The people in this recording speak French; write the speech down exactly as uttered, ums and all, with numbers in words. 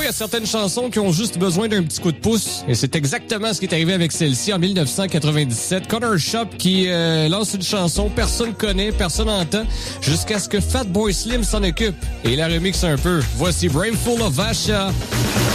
il y a certaines chansons qui ont juste besoin d'un petit coup de pouce. Et c'est exactement ce qui est arrivé avec celle-ci en dix-neuf cent quatre-vingt-dix-sept. Corner Shop qui euh, lance une chanson, personne connaît, personne entend, jusqu'à ce que Fatboy Slim s'en occupe et la remixe un peu. Voici Brainful of Asha.